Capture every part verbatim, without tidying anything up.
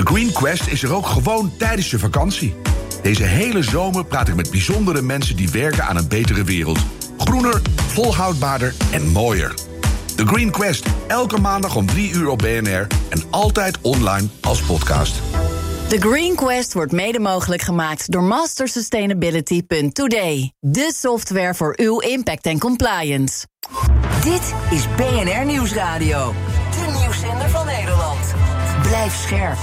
Green Quest is er ook gewoon tijdens je vakantie. Deze hele zomer praat ik met bijzondere mensen die werken aan een betere wereld. Groener, volhoudbaarder en mooier. The Green Quest, elke maandag om drie uur op B N R en altijd online als podcast. The Green Quest wordt mede mogelijk gemaakt door master sustainability punt today. De software voor uw impact en compliance. Dit is B N R Nieuwsradio. De nieuwszender van Nederland. Blijf scherp.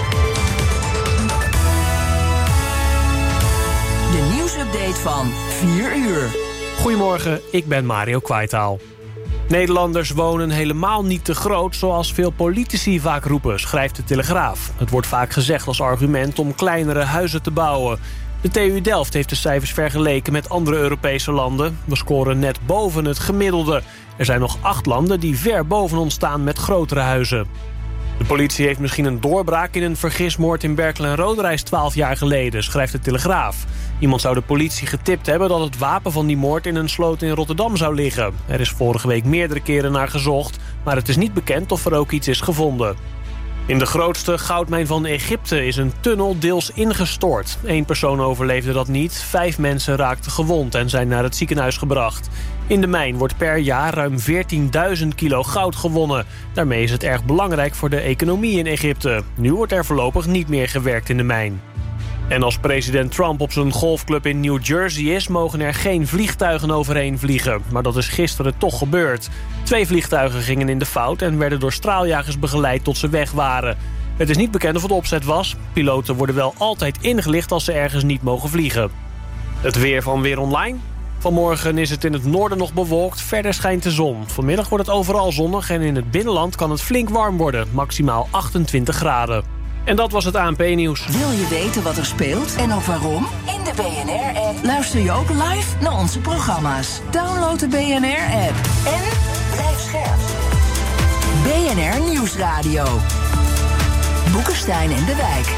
De nieuwsupdate van vier uur. Goedemorgen, ik ben Mario Kwaitaal. Nederlanders wonen helemaal niet te groot zoals veel politici vaak roepen, schrijft de Telegraaf. Het wordt vaak gezegd als argument om kleinere huizen te bouwen. De T U Delft heeft de cijfers vergeleken met andere Europese landen. We scoren net boven het gemiddelde. Er zijn nog acht landen die ver boven ons staan met grotere huizen. De politie heeft misschien een doorbraak in een vergismoord in Berkel en Roderijs twaalf jaar geleden, schrijft de Telegraaf. Iemand zou de politie getipt hebben dat het wapen van die moord in een sloot in Rotterdam zou liggen. Er is vorige week meerdere keren naar gezocht, maar het is niet bekend of er ook iets is gevonden. In de grootste goudmijn van Egypte is een tunnel deels ingestort. Eén persoon overleefde dat niet, vijf mensen raakten gewond en zijn naar het ziekenhuis gebracht. In de mijn wordt per jaar ruim veertienduizend kilo goud gewonnen. Daarmee is het erg belangrijk voor de economie in Egypte. Nu wordt er voorlopig niet meer gewerkt in de mijn. En als president Trump op zijn golfclub in New Jersey is, mogen er geen vliegtuigen overheen vliegen. Maar dat is gisteren toch gebeurd. Twee vliegtuigen gingen in de fout en werden door straaljagers begeleid tot ze weg waren. Het is niet bekend of het opzet was. Piloten worden wel altijd ingelicht als ze ergens niet mogen vliegen. Het weer van Weer Online. Vanmorgen is het in het noorden nog bewolkt, verder schijnt de zon. Vanmiddag wordt het overal zonnig en in het binnenland kan het flink warm worden. Maximaal achtentwintig graden. En dat was het A N P-nieuws. Wil je weten wat er speelt en ook waarom? In de B N R-app luister je ook live naar onze programma's. Download de B N R-app en blijf scherp. B N R Nieuwsradio. Boekenstein en de Wijk.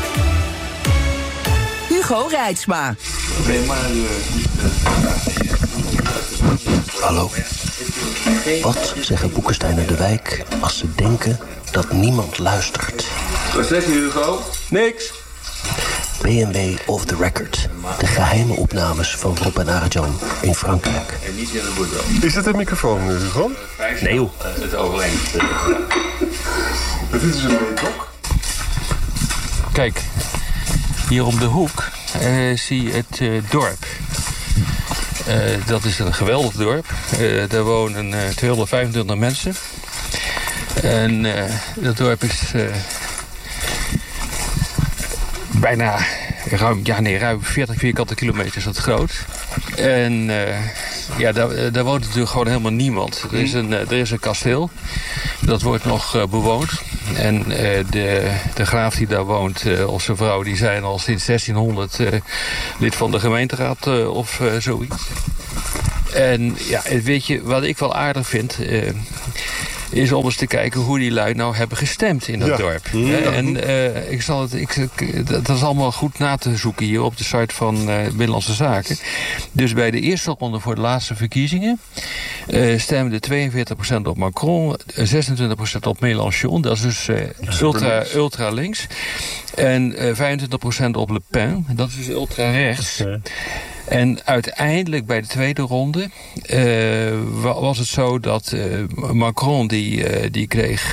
Hugo Reitsma. Hallo. Wat zeggen Boekenstein en de Wijk als ze denken dat niemand luistert? Wat zeg je, Hugo? Niks. B N W Off the Record. De geheime opnames van Rob en Arjan in Frankrijk. En niet in de boerderij. Is dat een microfoon, Hugo? Nee, joh. Het overeenst. Dit is een toch? Kijk, hier om de hoek uh, zie je het uh, dorp. Uh, dat is een geweldig dorp. Uh, daar wonen uh, tweehonderdvijfentwintig mensen. En uh, dat dorp is uh, bijna ruim, ja nee, ruim veertig vierkante kilometer is dat groot. En uh, ja, daar, daar woont natuurlijk gewoon helemaal niemand. Er is een, er is een kasteel. Dat wordt nog uh, bewoond. En uh, de, de graaf die daar woont, uh, of zijn vrouw, die zijn al sinds zestienhonderd uh, lid van de gemeenteraad uh, of uh, zoiets. En ja, weet je, wat ik wel aardig vind, Uh, is om eens te kijken hoe die lui nou hebben gestemd in dat ja. dorp. Ja. En uh, ik zal het, ik, ik, dat is allemaal goed na te zoeken hier op de site van uh, Binnenlandse Zaken. Dus bij de eerste ronde voor de laatste verkiezingen uh, stemde tweeënveertig procent op Macron, zesentwintig procent op Mélenchon, dat is dus uh, ultra, ultra links. En uh, vijfentwintig procent op Le Pen, dat is dus ultra rechts. Okay. En uiteindelijk bij de tweede ronde uh, was het zo dat uh, Macron die, uh, die kreeg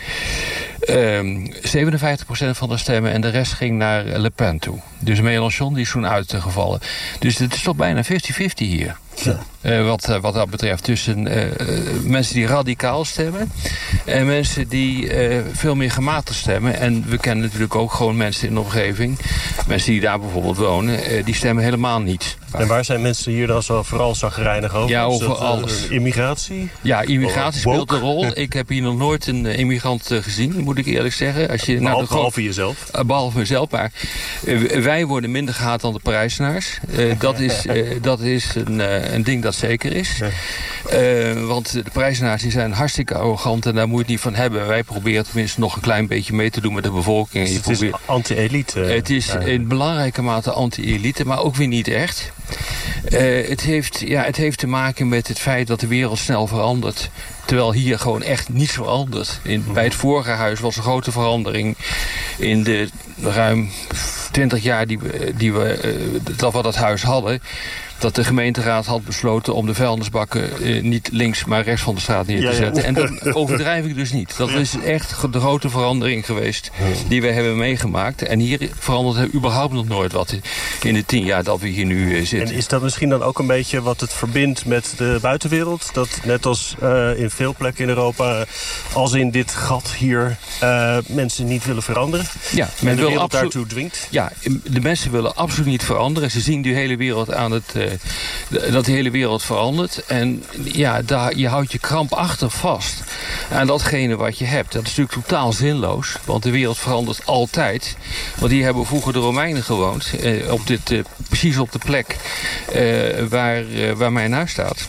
uh, um, zevenenvijftig procent van de stemmen en de rest ging naar Le Pen toe. Dus Mélenchon die is toen uitgevallen. Dus het is toch bijna vijftig vijftig hier. Ja. Uh, wat, uh, wat dat betreft tussen uh, mensen die radicaal stemmen en mensen die uh, veel meer gematigd stemmen. En we kennen natuurlijk ook gewoon mensen in de omgeving, mensen die daar bijvoorbeeld wonen, uh, die stemmen helemaal niet. En waar zijn mensen hier dan zo vooral zagrijnig over? Ja, over dat, alles. Uh, immigratie? Ja, immigratie oh, speelt een rol. Ik heb hier nog nooit een uh, immigrant uh, gezien, moet ik eerlijk zeggen. Als je, behalve, nou, behalve jezelf? Uh, behalve mezelf, maar uh, wij worden minder gehaat dan de Parijzenaars. Uh, dat is, uh, dat is een, uh, een ding dat zeker is. Uh, want de Parijzenaars die zijn hartstikke arrogant en daar moet je het niet van hebben. Wij proberen tenminste nog een klein beetje mee te doen met de bevolking. Dus je het probeert... is anti-elite? Uh, het is uh, in belangrijke mate anti-elite, maar ook weer niet echt. Uh, het, heeft, ja, het heeft te maken met het feit dat de wereld snel verandert. Terwijl hier gewoon echt niets verandert. In, bij het vorige huis was een grote verandering. in de ruim twintig jaar die we, die we, uh, dat we dat huis hadden, dat de gemeenteraad had besloten om de vuilnisbakken eh, niet links, maar rechts van de straat neer te Ja, ja. zetten. En dat overdrijf ik dus niet. Dat is echt de grote verandering geweest die we hebben meegemaakt. En hier verandert er überhaupt nog nooit wat in de tien jaar dat we hier nu eh, zitten. En is dat misschien dan ook een beetje wat het verbindt met de buitenwereld? Dat net als uh, in veel plekken in Europa, als in dit gat hier, uh, mensen niet willen veranderen? Ja, men en de wil wereld absolu- daartoe dwingt? Ja, de mensen willen absoluut niet veranderen. Ze zien die hele wereld aan het, uh, dat de hele wereld verandert. En ja, daar, je houdt je krampachtig vast aan datgene wat je hebt. Dat is natuurlijk totaal zinloos, want de wereld verandert altijd. Want hier hebben vroeger de Romeinen gewoond, uh, op dit, uh, precies op de plek uh, waar, uh, waar mijn huis staat.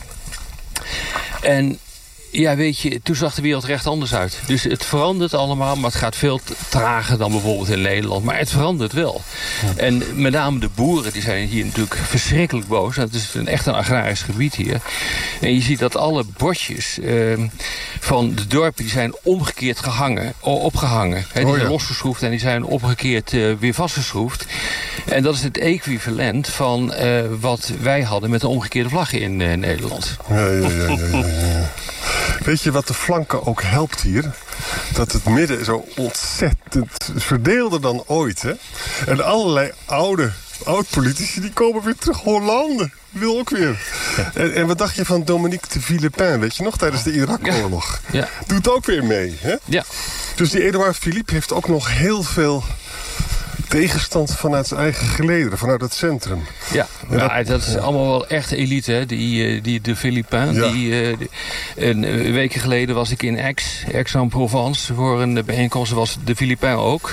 En ja, weet je, toen zag de wereld recht anders uit. Dus het verandert allemaal, maar het gaat veel trager dan bijvoorbeeld in Nederland. Maar het verandert wel. Ja. En met name de boeren, die zijn hier natuurlijk verschrikkelijk boos. Het is een, echt een agrarisch gebied hier. En je ziet dat alle bordjes uh, van de dorpen, die zijn omgekeerd gehangen, opgehangen. He, die oh, ja. zijn losgeschroefd en die zijn omgekeerd uh, weer vastgeschroefd. En dat is het equivalent van uh, wat wij hadden met de omgekeerde vlag in uh, Nederland. Ja, ja, ja, ja, ja, ja. Weet je wat de flanken ook helpt hier? Dat het midden zo ontzettend verdeelder dan ooit, hè? En allerlei oude, oud-politici, die komen weer terug. Hollande wil ook weer. Ja. En, en wat dacht je van Dominique de Villepin, weet je nog, tijdens de Irak-oorlog? Ja. Ja. Doet ook weer mee, hè? Ja. Dus die Edouard Philippe heeft ook nog heel veel tegenstand vanuit zijn eigen gelederen, vanuit het centrum. Ja, ja dat, dat is ja. allemaal wel echt elite, hè? Die, die de Philippin. Ja. Die, uh, die, een week geleden was ik in Aix, Aix-en-Provence, voor een bijeenkomst, was de Philippin ook.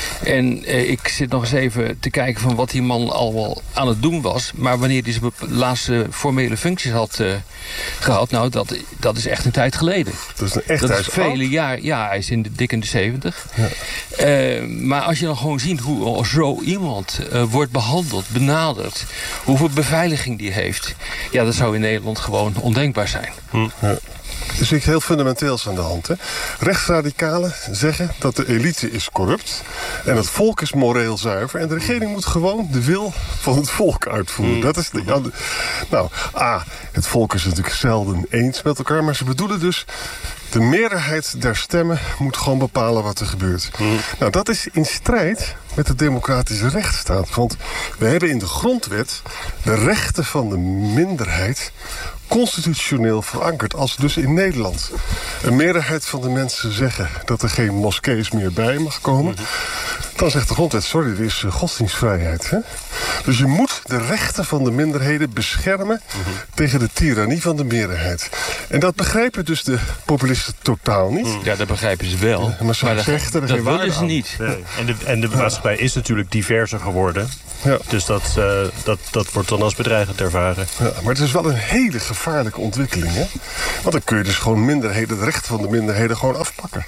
En uh, ik zit nog eens even te kijken van wat die man allemaal aan het doen was. Maar wanneer hij zijn laatste formele functies had uh, gehad, nou, dat, dat is echt een tijd geleden. Dat is een echt Dat is vele jaar. Ja, hij is in de, dik in de zeventig. Ja. Uh, maar als je dan gewoon ziet hoe zo iemand uh, wordt behandeld, benaderd, hoeveel beveiliging die heeft, ja, dat zou in Nederland gewoon ondenkbaar zijn. Hm. Ja. Er is iets heel fundamenteels aan de hand. Hè? Rechtsradicalen zeggen dat de elite is corrupt en het volk is moreel zuiver en de regering moet gewoon de wil van het volk uitvoeren. Mm. Dat is de, ja, de, nou, A, het volk is natuurlijk zelden eens met elkaar, maar ze bedoelen dus de meerderheid der stemmen moet gewoon bepalen wat er gebeurt. Mm. Nou, dat is in strijd met de democratische rechtsstaat. Want we hebben in de grondwet de rechten van de minderheid constitutioneel verankerd, als dus in Nederland een meerderheid van de mensen zeggen dat er geen moskees meer bij mag komen, dan zegt de grondwet, sorry, er is godsdienstvrijheid. Hè? Dus je moet de rechten van de minderheden beschermen mm-hmm. tegen de tirannie van de meerderheid. En dat begrijpen dus de populisten totaal niet. Ja, dat begrijpen ze wel. Ja, maar, maar dat, zegt er dat willen ze niet. Nee. En de, en de maatschappij is natuurlijk diverser geworden. Ja. Dus dat, uh, dat, dat wordt dan als bedreigend ervaren. Ja, maar het is wel een hele gevaarlijke ontwikkeling. Hè? Want dan kun je dus gewoon minderheden, de rechten van de minderheden gewoon afpakken.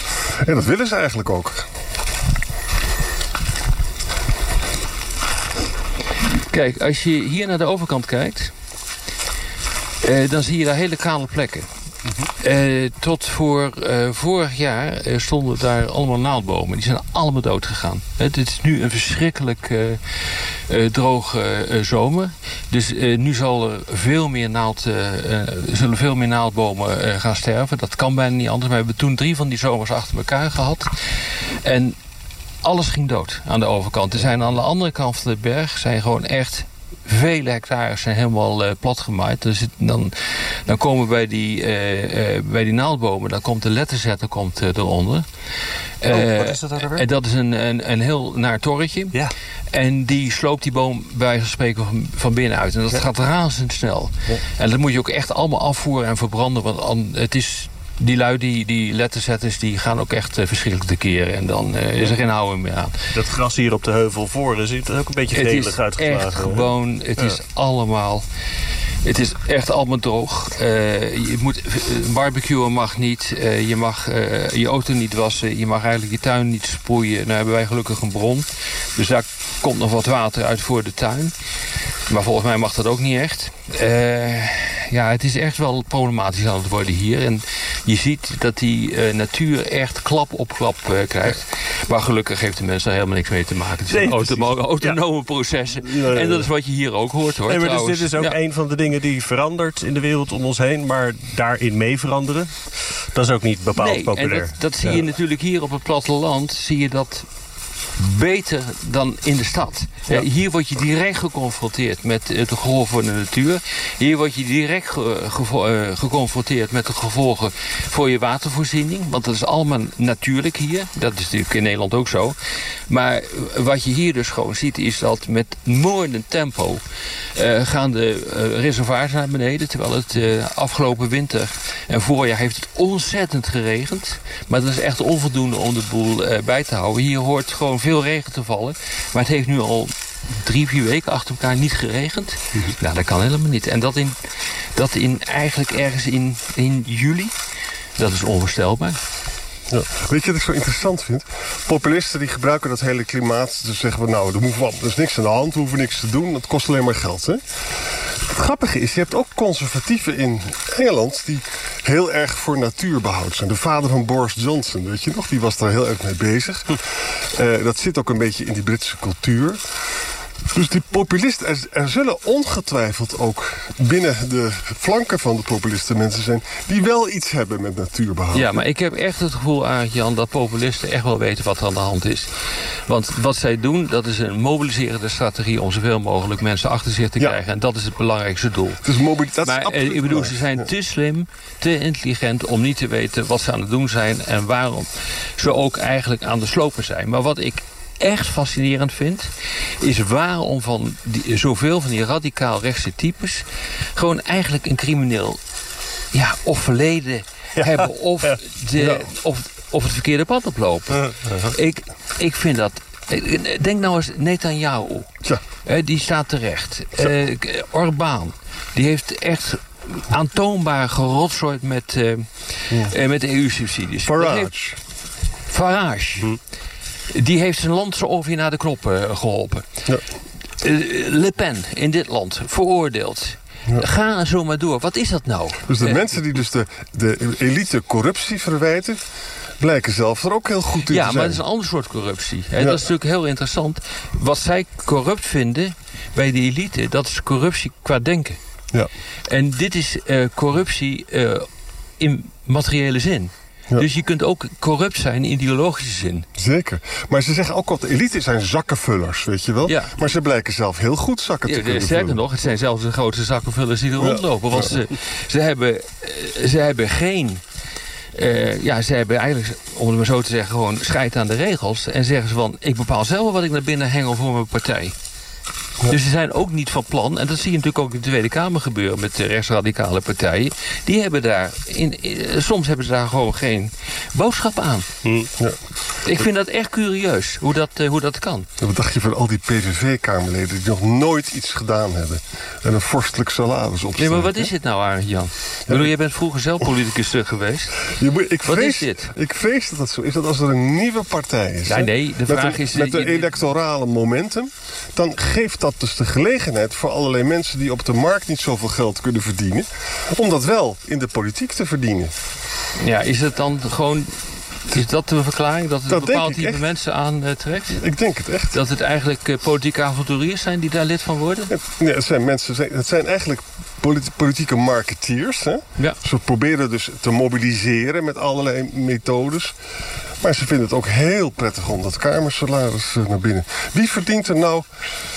En dat willen ze eigenlijk ook. Kijk, als je hier naar de overkant kijkt, uh, dan zie je daar hele kale plekken. Uh, tot voor uh, vorig jaar uh, stonden daar allemaal naaldbomen. Die zijn allemaal dood gegaan. Het is nu een verschrikkelijk uh, uh, droge uh, zomer. Dus uh, nu zal er veel meer naald, uh, uh, zullen veel meer naaldbomen uh, gaan sterven. Dat kan bijna niet anders. Maar we hebben toen drie van die zomers achter elkaar gehad. En alles ging dood aan de overkant. Er zijn aan de andere kant van de berg zijn gewoon echt vele hectares zijn helemaal uh, platgemaaid. Dus dan, dan komen bij die, uh, uh, bij die naaldbomen, dan komt de letterzetter komt, uh, eronder. Uh, oh, wat is dat er weer? En dat is een, een, een heel naar torretje. Ja. En die sloopt die boom bij wijze van spreken van, van binnenuit. En dat ja. gaat razendsnel. Ja. En dat moet je ook echt allemaal afvoeren en verbranden. Want het is die lui, die, die letterzetters, die gaan ook echt uh, verschrikkelijk tekeer. En dan uh, is er geen houden meer aan. Dat gras hier op de heuvel voor, dat ziet er ook een beetje gelig uitgeslagen. Het is echt gewoon, het ja. is allemaal, het is echt allemaal droog. Uh, je moet, barbecuen mag niet, uh, je mag uh, je auto niet wassen, je mag eigenlijk je tuin niet sproeien. Nou hebben wij gelukkig een bron, dus daar komt nog wat water uit voor de tuin. Maar volgens mij mag dat ook niet echt. Uh, ja, het is echt wel problematisch aan het worden hier. En je ziet dat die uh, natuur echt klap op klap uh, krijgt. Maar gelukkig heeft de mens daar helemaal niks mee te maken. Het zijn nee, autonome, autonome ja. processen. Ja, ja, ja. En dat is wat je hier ook hoort, hoor. Nee, maar dus dit is ook ja. een van de dingen die verandert in de wereld om ons heen. Maar daarin mee veranderen, dat is ook niet bepaald nee, populair. En dat, dat zie ja. je natuurlijk hier op het platteland. Zie je dat beter dan in de stad. Ja. Hier word je direct geconfronteerd met de gevolgen voor de natuur. Hier word je direct ge- ge- uh, geconfronteerd met de gevolgen voor je watervoorziening. Want dat is allemaal natuurlijk hier. Dat is natuurlijk in Nederland ook zo. Maar wat je hier dus gewoon ziet is dat met moordend tempo uh, gaan de uh, reservoirs naar beneden. Terwijl het uh, afgelopen winter en voorjaar heeft het ontzettend geregend. Maar dat is echt onvoldoende om de boel uh, bij te houden. Hier hoort gewoon veel regen te vallen. Maar het heeft nu al drie, vier weken achter elkaar niet geregend. Mm-hmm. Nou, dat kan helemaal niet. En dat in, dat in eigenlijk ergens in, in juli, dat is onvoorstelbaar. Ja. Weet je wat ik zo interessant vind? Populisten die gebruiken dat hele klimaat te zeggen van nou, er, moet wat, er is niks aan de hand, we hoeven niks te doen, dat kost alleen maar geld. Hè? Het grappige is, je hebt ook conservatieven in Engeland die heel erg voor natuurbehoud zijn. De vader van Boris Johnson, weet je nog, die was daar heel erg mee bezig. Uh, dat zit ook een beetje in die Britse cultuur. Dus die populisten, er, er zullen ongetwijfeld ook binnen de flanken van de populisten mensen zijn die wel iets hebben met natuurbehoud. Ja, maar ik heb echt het gevoel, Arend-Jan, dat populisten echt wel weten wat er aan de hand is. Want wat zij doen, dat is een mobiliserende strategie om zoveel mogelijk mensen achter zich te ja. krijgen. En dat is het belangrijkste doel. Dus mobiliteit maar is ik bedoel, ze zijn ja. te slim, te intelligent om niet te weten wat ze aan het doen zijn en waarom ze ook eigenlijk aan de slopen zijn. Maar wat ik echt fascinerend vind, is waarom van die, zoveel van die radicaal rechtse types gewoon eigenlijk een crimineel ja, of verleden ja. hebben of, de, ja. of, of het verkeerde pad oplopen. Uh, uh-huh. ik, ik vind dat. Denk nou eens Netanyahu. Ja. Uh, die staat terecht. Uh, Orbán. Die heeft echt aantoonbaar gerotzooid met, uh, ja. uh, met de E U-subsidies. Farage. Farage. Hm. Die heeft zijn land zo ongeveer naar de knop uh, geholpen. Ja. Uh, Le Pen in dit land, veroordeeld. Ja. Ga zo maar door. Wat is dat nou? Dus de uh, mensen die dus de, de elite corruptie verwijten, blijken zelf er ook heel goed in ja, te zijn. Ja, maar dat is een ander soort corruptie. Ja. Dat is natuurlijk heel interessant. Wat zij corrupt vinden bij de elite, dat is corruptie qua denken. Ja. En dit is uh, corruptie uh, in materiële zin. Ja. Dus je kunt ook corrupt zijn in ideologische zin. Zeker. Maar ze zeggen ook dat de elite zijn zakkenvullers, weet je wel. Ja. Maar ze blijken zelf heel goed zakken te ja, kunnen sterker vullen. nog, het zijn zelfs de grootste zakkenvullers die er ja. rondlopen. Want ja. ze, ze, hebben, ze hebben geen... Uh, ja, ze hebben eigenlijk, om het maar zo te zeggen, gewoon scheid aan de regels. En zeggen ze van, ik bepaal zelf wat ik naar binnen hengel voor mijn partij. Ja. Dus ze zijn ook niet van plan, en dat zie je natuurlijk ook in de Tweede Kamer gebeuren met de rechtsradicale partijen. Die hebben daar, in, in, soms hebben ze daar gewoon geen boodschap aan. Hm. Ja. Ik vind dat echt curieus, hoe dat, uh, hoe dat kan. Ja, wat dacht je van al die P V V-kamerleden die nog nooit iets gedaan hebben en een vorstelijk salaris opstaan? Nee, maar wat is dit nou, Arend-Jan? Ik bedoel, jij bent vroeger zelf politicus uh, geweest. Je moet, ik wat vrees, is dit? Ik vrees dat dat zo is, dat als er een nieuwe partij is... Ja, nee, de vraag met een, is... Met een je, electorale momentum, dan geeft dat dus de gelegenheid voor allerlei mensen die op de markt niet zoveel geld kunnen verdienen, om dat wel in de politiek te verdienen. Ja, is het dan gewoon... Is dat de verklaring? Dat het dat een bepaald type echt. mensen aantrekt? Uh, ik denk het echt. Dat het eigenlijk uh, politieke avonturiers zijn die daar lid van worden? Ja, het zijn mensen, het zijn eigenlijk politi- politieke marketeers. Hè? Ja. Ze proberen dus te mobiliseren met allerlei methodes. Maar ze vinden het ook heel prettig om dat kamersalaris uh, naar binnen. Wie verdient er nou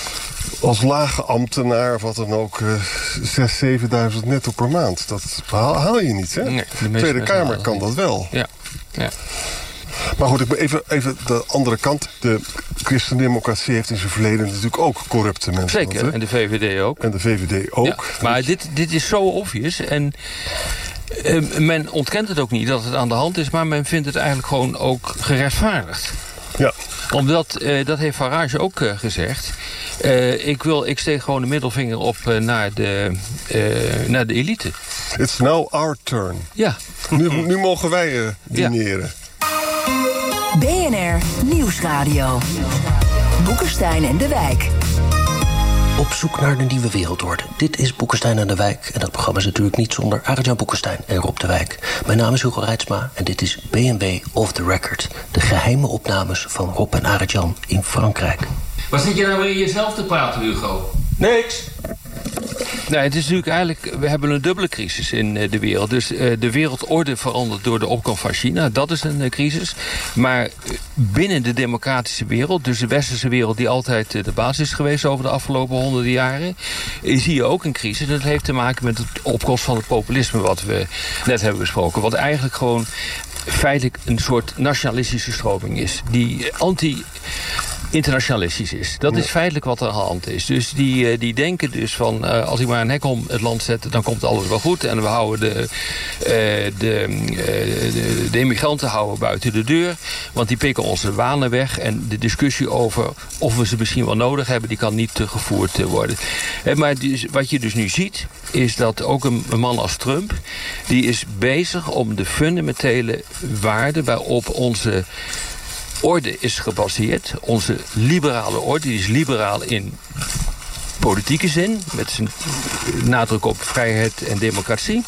als lage ambtenaar of wat dan ook uh, zes, zevenduizend netto per maand? Dat haal, haal je niet, hè? Nee, de Tweede Kamer kan dat wel. Ja. Ja. Maar goed, ik ben even, even de andere kant. De christendemocratie heeft in zijn verleden natuurlijk ook corrupte mensen. Zeker, gehad, en de V V D ook. En de V V D ook. Ja, maar dit, dit is zo obvious. En uh, men ontkent het ook niet dat het aan de hand is, maar men vindt het eigenlijk gewoon ook gerechtvaardigd. Ja. Omdat, uh, dat heeft Farage ook uh, gezegd. Uh, ik, wil, ik steek gewoon de middelvinger op uh, naar, de, uh, naar de elite. It's now our turn. Ja. Nu, nu mogen wij uh, dineren. Ja. B N R Nieuwsradio. Boekenstein en de Wijk. Op zoek naar de nieuwe wereldorde. Dit is Boekenstein aan de Wijk. En dat programma is natuurlijk niet zonder Arjan Boekenstein en Rob de Wijk. Mijn naam is Hugo Reitsma en dit is B en W Off the Record. De geheime opnames van Rob en Arjan in Frankrijk. Wat zit je nou weer in jezelf te praten, Hugo? Niks. Nee, het is natuurlijk eigenlijk... We hebben een dubbele crisis in uh, de wereld. Dus uh, de wereldorde verandert door de opkomst van China. Dat is een uh, crisis. Maar uh, binnen de democratische wereld... dus de westerse wereld die altijd uh, de basis is geweest... over de afgelopen honderden jaren... Uh, zie je ook een crisis. En dat heeft te maken met het opkomst van het populisme... wat we net hebben besproken. Wat eigenlijk gewoon feitelijk een soort nationalistische stroming is. Die anti... internationalistisch is. Dat is feitelijk wat er aan de hand is. Dus die, die denken dus van... Uh, als ik maar een hek om het land zet... dan komt alles wel goed. En we houden de, uh, de, uh, de, de immigranten houden buiten de deur. Want die pikken onze banen weg. En de discussie over of we ze misschien wel nodig hebben... die kan niet uh, gevoerd uh, worden. He, maar dus, wat je dus nu ziet... is dat ook een, een man als Trump... die is bezig om de fundamentele waarden... waarop onze... orde is gebaseerd. Onze liberale orde, die is liberaal in politieke zin, met zijn nadruk op vrijheid en democratie.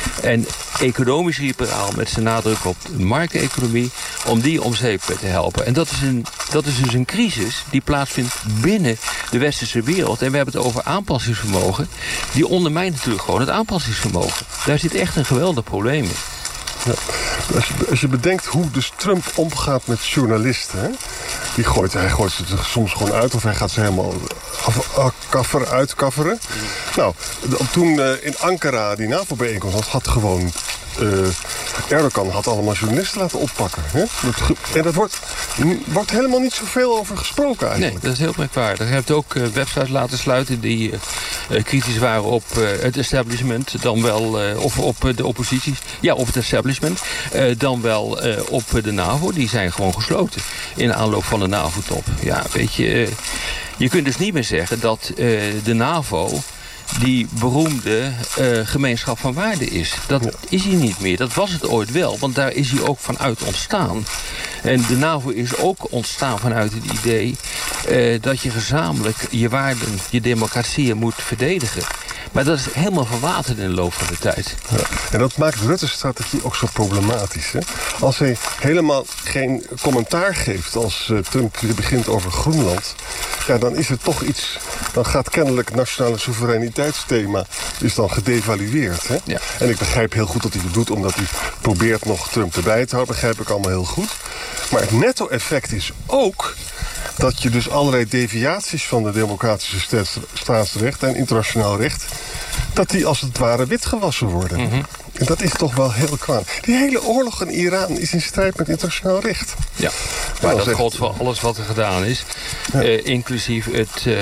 En economisch liberaal met zijn nadruk op markteconomie, om die om zeep te helpen. En dat is, een, dat is dus een crisis die plaatsvindt binnen de westerse wereld. En we hebben het over aanpassingsvermogen. Die ondermijnt natuurlijk gewoon het aanpassingsvermogen. Daar zit echt een geweldig probleem in. Ja. Als, je, als je bedenkt hoe dus Trump omgaat met journalisten... Hè? Die gooit, hij gooit ze er soms gewoon uit of hij gaat ze helemaal afkafferen, uitkafferen. Nou, toen uh, in Ankara die NAVO-bijeenkomst had, had gewoon... Uh, Erdogan had allemaal journalisten laten oppakken. Hè? Dat, en daar wordt, wordt helemaal niet zoveel over gesproken eigenlijk. Nee, dat is heel merkwaardig. Je hebt ook uh, websites laten sluiten die uh, kritisch waren op uh, het establishment, dan wel, uh, of op uh, de oppositie. Ja, op het establishment. Uh, dan wel uh, op de NAVO. Die zijn gewoon gesloten in aanloop van de NAVO-top. Ja, weet je, uh, je kunt dus niet meer zeggen dat uh, de NAVO... die beroemde uh, gemeenschap van waarden is. Dat ja. is hij niet meer. Dat was het ooit wel, want daar is hij ook vanuit ontstaan. En de NAVO is ook ontstaan vanuit het idee... Uh, dat je gezamenlijk je waarden, je democratieën moet verdedigen. Maar dat is helemaal verwaterd in de loop van de tijd. Ja. En dat maakt Rutte's strategie ook zo problematisch. Hè? Als hij helemaal geen commentaar geeft als uh, Trump weer begint over Groenland... ja, dan is er toch iets... dan gaat kennelijk het nationale soevereiniteitsthema... is dan gedevalueerd. Hè? Ja. En ik begrijp heel goed dat hij dat doet... omdat hij probeert nog Trump erbij te houden. Begrijp ik allemaal heel goed. Maar het netto-effect is ook... dat je dus allerlei deviaties van de democratische staats, staatsrecht en internationaal recht... dat die als het ware witgewassen worden. Mm-hmm. En dat is toch wel heel kwaad. Die hele oorlog in Iran is in strijd met internationaal recht. Ja, maar dat geldt voor alles wat er gedaan is. Ja. Uh, inclusief het... Uh...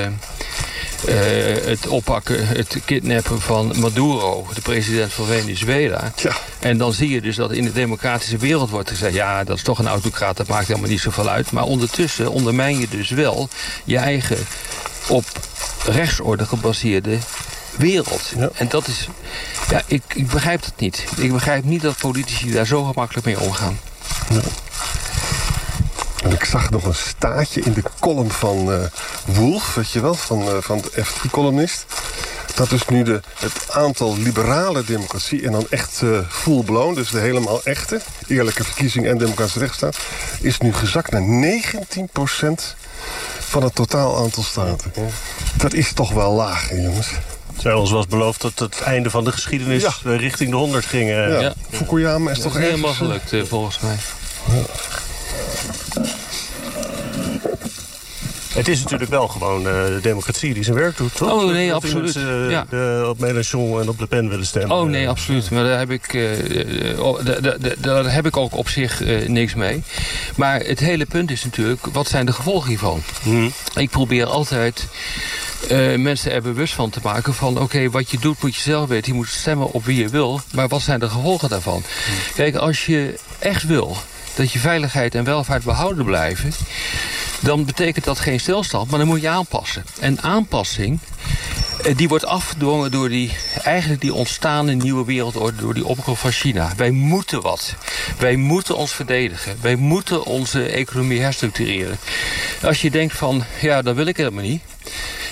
Uh, het oppakken, het kidnappen van Maduro, de president van Venezuela. Ja. En dan zie je dus dat in de democratische wereld wordt gezegd... ja, dat is toch een autocraat, dat maakt helemaal niet zoveel uit. Maar ondertussen ondermijn je dus wel je eigen op rechtsorde gebaseerde wereld. Ja. En dat is... ja, ik, ik begrijp dat niet. Ik begrijp niet dat politici daar zo gemakkelijk mee omgaan. Ja. En ik zag nog een staatje in de column van uh, Wolf, weet je wel, van, uh, van de F T-columnist. Dat is nu de, het aantal liberale democratie en dan echt uh, full-blown, dus de helemaal echte, eerlijke verkiezing en democratische rechtsstaat, is nu gezakt naar negentien procent van het totaal aantal staten. Ja. Dat is toch wel laag, hè, jongens. Terwijl ons was beloofd dat het einde van de geschiedenis ja. richting de honderd ging. Uh. Ja. Ja. Fukuyama is ja, toch dat is helemaal gelukt, uh, volgens mij. Ja. Het is natuurlijk wel gewoon uh, de democratie die zijn werk doet, toch? Oh nee, dat absoluut. Uh, ja. de, op Mélenchon en op Le Pen willen stemmen. Oh nee, absoluut. Maar daar heb ik, uh, oh, daar, daar, daar heb ik ook op zich uh, niks mee. Maar het hele punt is natuurlijk, wat zijn de gevolgen hiervan? Hmm. Ik probeer altijd... Uh, mensen er bewust van te maken van... oké, okay, wat je doet moet je zelf weten. Je moet stemmen op wie je wil. Maar wat zijn de gevolgen daarvan? Hmm. Kijk, als je echt wil dat je veiligheid en welvaart behouden blijven... dan betekent dat geen stilstand, maar dan moet je aanpassen. En aanpassing, die wordt afgedwongen door die, eigenlijk die ontstaande nieuwe wereldorde, door die opkomst van China. Wij moeten wat. Wij moeten ons verdedigen. Wij moeten onze economie herstructureren. Als je denkt van, ja, dat wil ik helemaal niet.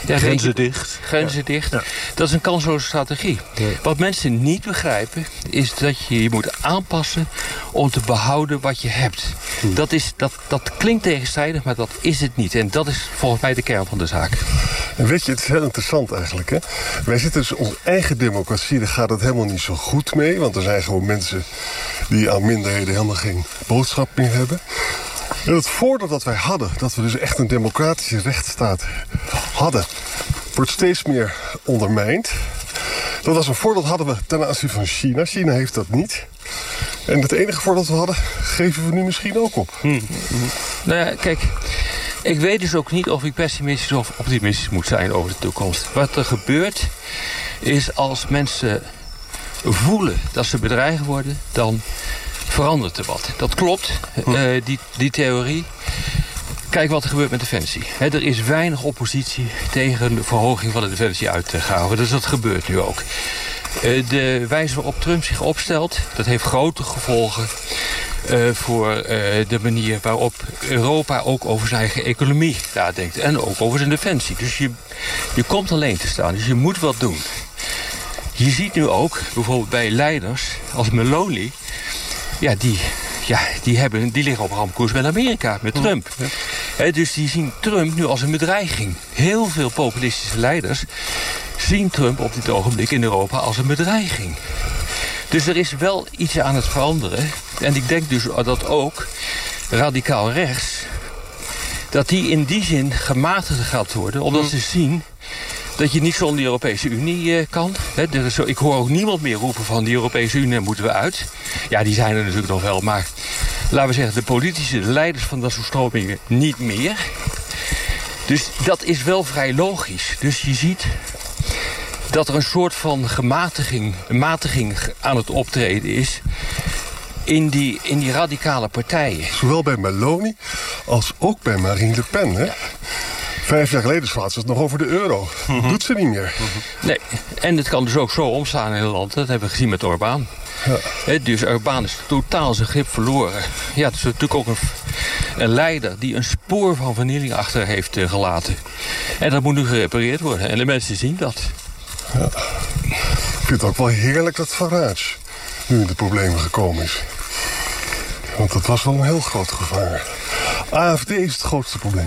Ja, grenzen je, dicht. Grenzen ja. dicht. Ja. Dat is een kansloze strategie. Ja. Wat mensen niet begrijpen, is dat je je moet aanpassen om te behouden wat je hebt. Hm. Dat, is, dat, dat klinkt tegenstrijdig, maar dat is het niet. En dat is volgens mij de kern van de zaak. En weet je, het is heel interessant eigenlijk, hè? Wij zitten dus in onze eigen democratie, daar gaat het helemaal niet zo goed mee. Want er zijn gewoon mensen die aan minderheden helemaal geen boodschap meer hebben. En het voordeel dat wij hadden, dat we dus echt een democratische rechtsstaat hadden, wordt steeds meer ondermijnd. Dat was een voordeel hadden we ten aanzien van China. China heeft dat niet. En het enige voordeel dat we hadden, geven we nu misschien ook op. Hmm. Nou ja, kijk, ik weet dus ook niet of ik pessimistisch of optimistisch moet zijn over de toekomst. Wat er gebeurt, is als mensen voelen dat ze bedreigd worden, dan verandert er wat. Dat klopt, uh, die, die theorie. Kijk wat er gebeurt met Defensie. He, er is weinig oppositie tegen de verhoging van de Defensieuitgaven. Dus dat gebeurt nu ook. Uh, de wijze waarop Trump zich opstelt, dat heeft grote gevolgen uh, voor uh, de manier waarop Europa ook over zijn eigen economie nadenkt. En ook over zijn defensie. Dus je, je komt alleen te staan. Dus je moet wat doen. Je ziet nu ook, bijvoorbeeld bij leiders als Meloni, ja, die, ja, die, hebben, die liggen op ramkoers met Amerika, met Trump. Ja. He, dus die zien Trump nu als een bedreiging. Heel veel populistische leiders zien Trump op dit ogenblik in Europa als een bedreiging. Dus er is wel iets aan het veranderen. En ik denk dus dat ook radicaal rechts, dat die in die zin gematigd gaat worden, omdat ze zien dat je niet zonder de Europese Unie uh, kan. He, er is zo, ik hoor ook niemand meer roepen van die Europese Unie moeten we uit. Ja, die zijn er natuurlijk nog wel, maar laten we zeggen, de politische de leiders van dat soort stromingen niet meer. Dus dat is wel vrij logisch. Dus je ziet dat er een soort van gematiging, matiging aan het optreden is in die, in die radicale partijen. Zowel bij Meloni als ook bij Marine Le Pen, hè? Ja. Vijf jaar geleden slaat ze het nog over de euro. Dat mm-hmm. doet ze niet meer. Mm-hmm. Nee, en het kan dus ook zo omslaan in het land. Dat hebben we gezien met Orbán. Ja. He, dus Orbán is totaal zijn grip verloren. Ja, het is natuurlijk ook een, een leider die een spoor van vernieling achter heeft uh, gelaten. En dat moet nu gerepareerd worden. En de mensen zien dat. Ja. Ik vind het ook wel heerlijk dat Farage nu in de problemen gekomen is. Want dat was wel een heel groot gevaar. A F D is het grootste probleem.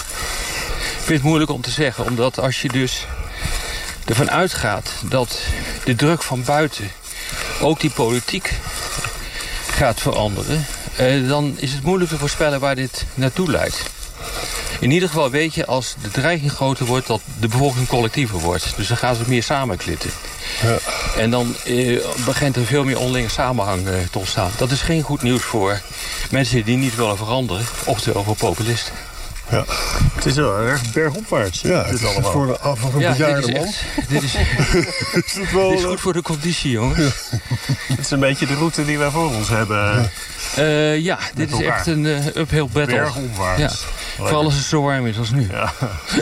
Ik vind het moeilijk om te zeggen, omdat als je dus ervan uitgaat dat de druk van buiten ook die politiek gaat veranderen, eh, dan is het moeilijk te voorspellen waar dit naartoe leidt. In ieder geval weet je, als de dreiging groter wordt, dat de bevolking collectiever wordt. Dus dan gaan ze meer samenklitten. Ja. En dan eh, begint er veel meer onderlinge samenhang eh, te ontstaan. Dat is geen goed nieuws voor mensen die niet willen veranderen, oftewel voor populisten. Ja. Het is wel erg bergopwaarts. Ja, het is allemaal voor een, voor een ja, bejaarde dit is man. Echt, dit, is, is het wel, dit is goed voor de conditie, jongens. Ja. Het is een beetje de route die wij voor ons hebben. Ja, uh, ja dit is echt een uh, uphill battle. Bergopwaarts. Ja. Vooral als het zo warm is als nu. Ja.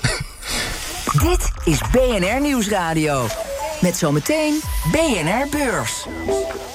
Dit is B N R Nieuwsradio. Met zometeen B N R Beurs.